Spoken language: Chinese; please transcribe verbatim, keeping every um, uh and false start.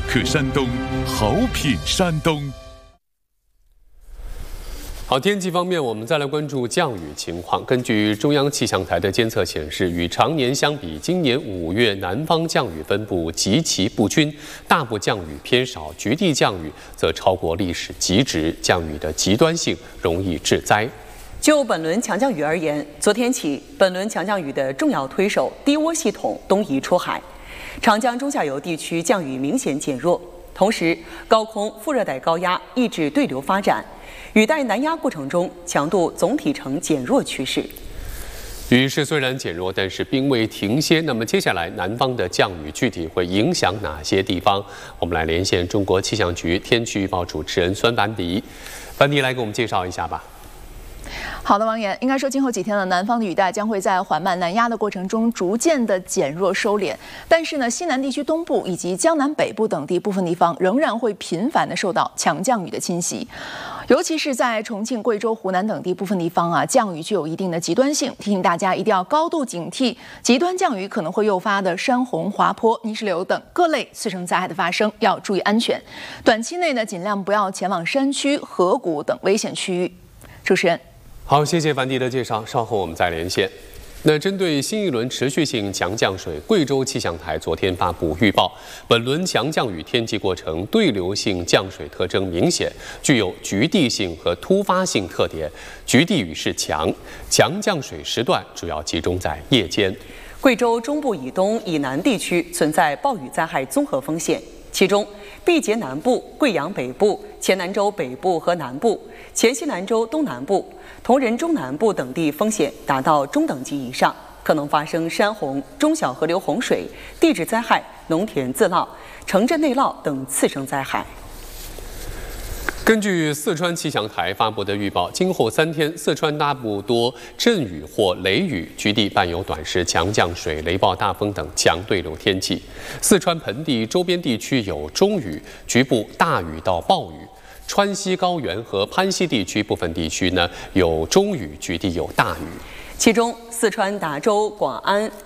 克山东，好品山东。 好，天气方面，我们再来关注降雨情况。根据中央气象台的监测显示，与常年相比，今年五月南方降雨分布极其不均，大部降雨偏少，局地降雨则超过历史极值，降雨的极端性容易致灾。 就本轮强降雨而言，昨天起，本轮强降雨的重要推手低涡系统东移出海，长江中下游地区降雨明显减弱，同时高空副热带高压抑制对流发展。雨带南压过程中，强度总体呈减弱趋势。 雨势虽然减弱，但是并未停歇。那么接下来南方的降雨具体会影响哪些地方？我们来连线中国气象局天气预报主持人孙凡迪。凡迪来给我们介绍一下吧。 好的，王岩，应该说今后几天呢，南方的雨带将会在缓慢南压的过程中逐渐的减弱收敛，但是呢，西南地区东部以及江南北部等地部分地方仍然会频繁的受到强降雨的侵袭，尤其是在重庆、贵州、湖南等地部分地方啊，降雨具有一定的极端性，提醒大家一定要高度警惕极端降雨可能会诱发的山洪、滑坡、泥石流等各类次生灾害的发生，要注意安全。短期内呢，尽量不要前往山区、河谷等危险区域。主持人。 好，谢谢樊迪的介绍，稍后我们再连线。那针对新一轮持续性强降水，贵州气象台昨天发布预报，本轮强降雨天气过程对流性降水特征明显，具有局地性和突发性特点，局地雨势强，强降水时段主要集中在夜间。 贵州中部以东、以南地区存在暴雨灾害综合风险，其中毕节南部、贵阳北部、黔南州北部和南部、黔西南州东南部、铜仁中南部等地风险达到中等级以上，可能发生山洪、中小河流洪水、地质灾害、农田自涝、城镇内涝等次生灾害。 根据四川气象台发布的预报，今后三天，四川大部多阵雨或雷雨，局地伴有短时强降水、雷暴大风等强对流天气。四川盆地周边地区有中雨，局部大雨到暴雨。川西高原和攀西地区部分地区呢有中雨，局地有大雨。 其中，四川达州、广安、